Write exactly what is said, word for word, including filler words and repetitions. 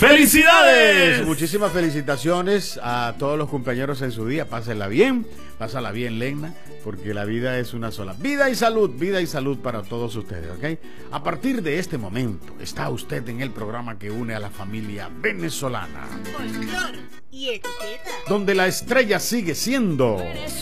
¡Felicidades! Muchísimas felicitaciones a todos los compañeros en su día. Pásenla bien, pásala bien, Lena, porque la vida es una sola. Vida y salud, vida y salud para todos ustedes, ¿ok? A partir de este momento, está usted en el programa que une a la familia venezolana. Folclor y etiqueta. Donde la estrella sigue siendo...